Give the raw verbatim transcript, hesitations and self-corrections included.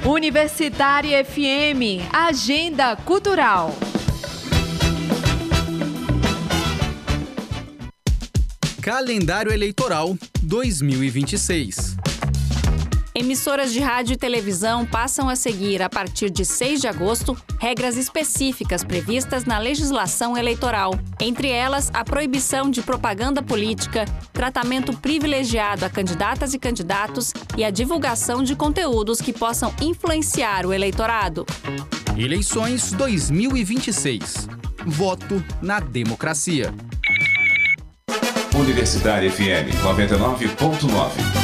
Universitária F M, Agenda Cultural. Calendário Eleitoral dois mil e vinte e seis. Emissoras de rádio e televisão passam a seguir, a partir de seis de agosto, regras específicas previstas na legislação eleitoral. Entre elas, a proibição de propaganda política, tratamento privilegiado a candidatas e candidatos e a divulgação de conteúdos que possam influenciar o eleitorado. Eleições dois mil e vinte e seis. Voto na democracia. Universitária F M noventa e nove ponto nove.